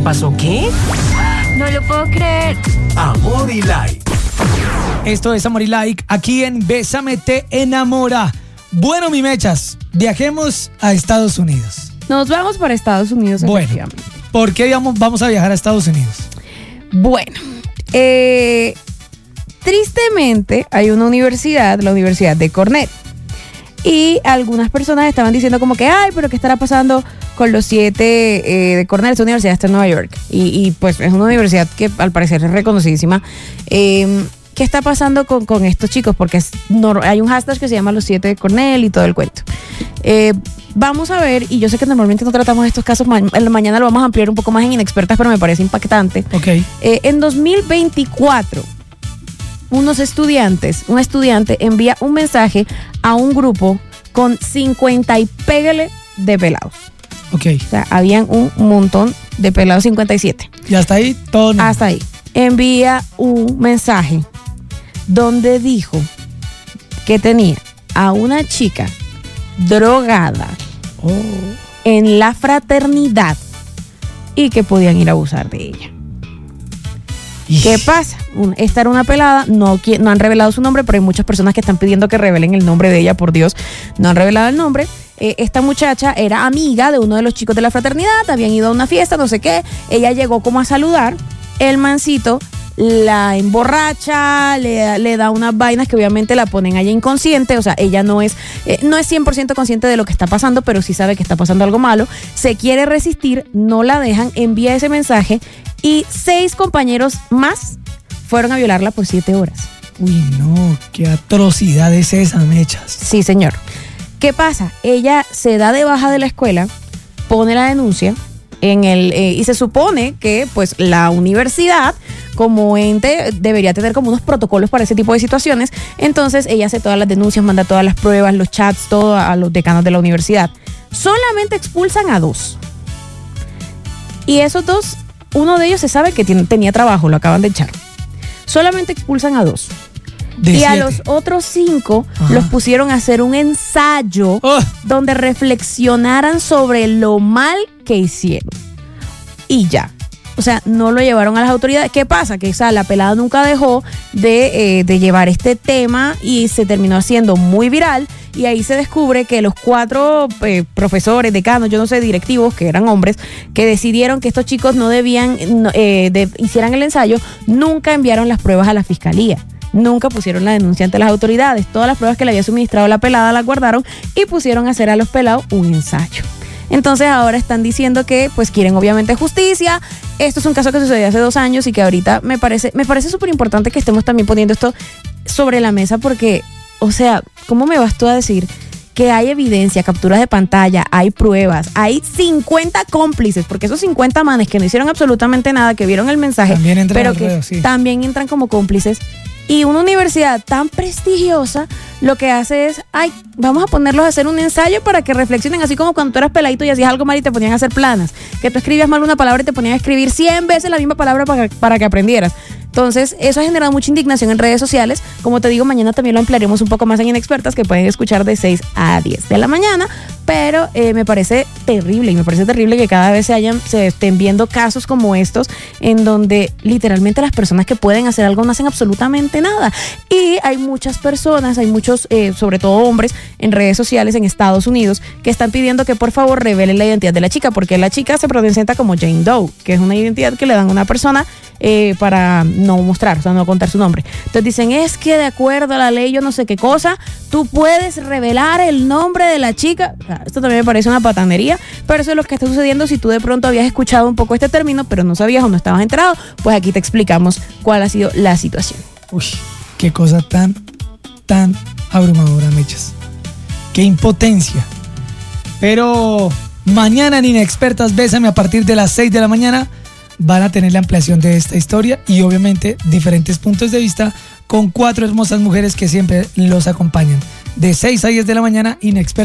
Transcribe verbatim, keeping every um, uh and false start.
pasó qué? No lo puedo creer. Amor y Like. Esto es Amor y Like, aquí en Bésame te enamora. Bueno, mi mechas, viajemos a Estados Unidos. Nos vamos para Estados Unidos, bueno, efectivamente. ¿Por qué vamos, vamos a viajar a Estados Unidos? Bueno, eh, tristemente hay una universidad, la Universidad de Cornell. Y algunas personas estaban diciendo como que, ay, pero ¿qué estará pasando con los siete eh, de Cornell? Esta universidad está en Nueva York. Y, y pues es una universidad que al parecer es reconocidísima. Eh, ¿Qué está pasando con, con estos chicos? Porque es, no, hay un hashtag que se llama los siete de Cornell y todo el cuento. Eh, vamos a ver, y yo sé que normalmente no tratamos estos casos, ma- mañana lo vamos a ampliar un poco más en Inexpertas, pero me parece impactante. Ok. Eh, en dos mil veinticuatro, unos estudiantes, un estudiante envía un mensaje a un grupo con cincuenta y pégale de pelados. Ok. O sea, habían un montón de pelados, cincuenta y siete. Y hasta ahí todo. No. Hasta ahí. Envía un mensaje donde dijo que tenía a una chica drogada Oh. en la fraternidad y que podían ir a abusar de ella. ¿Qué pasa? Un- Esta era una pelada, no, qui- no han revelado su nombre, pero hay muchas personas que están pidiendo que revelen el nombre de ella, por Dios, no han revelado el nombre. Eh, esta muchacha era amiga de uno de los chicos de la fraternidad, habían ido a una fiesta, no sé qué, ella llegó como a saludar, el mancito la emborracha, le, le da unas vainas que obviamente la ponen a ella inconsciente, o sea, ella no es, eh, no es cien por ciento consciente de lo que está pasando, pero sí sabe que está pasando algo malo, se quiere resistir, no la dejan, envía ese mensaje y seis compañeros más fueron a violarla por siete horas. Uy, no, qué atrocidad es esa, mechas. Sí, señor. ¿Qué pasa? Ella se da de baja de la escuela, pone la denuncia en el eh, y se supone que pues la universidad como ente debería tener como unos protocolos para ese tipo de situaciones. Entonces ella hace todas las denuncias, manda todas las pruebas, los chats, todo a los decanos de la universidad. Solamente expulsan a dos. Y esos dos, uno de ellos se sabe que tiene, tenía trabajo, lo acaban de echar. Solamente expulsan a dos. De y siete. a los otros cinco Ajá. los pusieron a hacer un ensayo Oh. donde reflexionaran sobre lo mal que hicieron. Y ya. O sea, no lo llevaron a las autoridades. ¿Qué pasa? Que o sea, la pelada nunca dejó de, eh, de llevar este tema y se terminó haciendo muy viral. Y ahí se descubre que los cuatro eh, profesores, decanos, yo no sé, directivos, que eran hombres, que decidieron que estos chicos no debían, no, eh, de, hicieran el ensayo, nunca enviaron las pruebas a la fiscalía. Nunca pusieron la denuncia ante las autoridades. Todas las pruebas que le había suministrado la pelada las guardaron y pusieron a hacer a los pelados un ensayo. Entonces ahora están diciendo que pues quieren obviamente justicia. Esto es un caso que sucedió hace dos años y que ahorita me parece me parece súper importante que estemos también poniendo esto sobre la mesa porque, o sea, ¿cómo me vas tú a decir que hay evidencia, capturas de pantalla, hay pruebas, hay cincuenta cómplices? Porque esos cincuenta manes que no hicieron absolutamente nada, que vieron el mensaje, También entran pero al que ruedo, sí. también entran como cómplices. Y una universidad tan prestigiosa lo que hace es, ay, vamos a ponerlos a hacer un ensayo para que reflexionen, así como cuando tú eras peladito y hacías algo mal y te ponían a hacer planas, que tú escribías mal una palabra y te ponían a escribir cien veces la misma palabra para, para que aprendieras. Entonces, eso ha generado mucha indignación en redes sociales. Como te digo, mañana también lo ampliaremos un poco más en Inexpertas, que pueden escuchar de seis a diez de la mañana. Pero eh, me parece terrible, y me parece terrible que cada vez se hayan, se estén viendo casos como estos, en donde literalmente las personas que pueden hacer algo no hacen absolutamente nada. Y hay muchas personas, hay muchos, eh, sobre todo hombres, en redes sociales en Estados Unidos, que están pidiendo que por favor revelen la identidad de la chica, porque la chica se presenta como Jane Doe, que es una identidad que le dan a una persona eh, para no mostrar, o sea, no contar su nombre. Entonces dicen, es que de acuerdo a la ley, yo no sé qué cosa, tú puedes revelar el nombre de la chica. O sea, esto también me parece una patanería, pero eso es lo que está sucediendo. Si tú de pronto habías escuchado un poco este término, pero no sabías o no estabas enterado, pues aquí te explicamos cuál ha sido la situación. Uy, qué cosa tan, tan abrumadora, mechas. Qué impotencia. Pero mañana en Inexpertas Bésame a partir de las seis de la mañana van a tener la ampliación de esta historia y obviamente diferentes puntos de vista con cuatro hermosas mujeres que siempre los acompañan. De seis a diez de la mañana, Inexpertas.